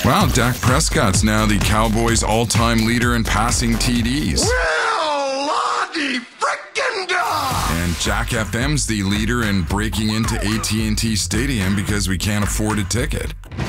Wow, Dak Prescott's now the Cowboys' all-time leader in passing TDs. Well, Lottie frickin' da! And Jack FM's the leader in breaking into AT&T Stadium because we can't afford a ticket.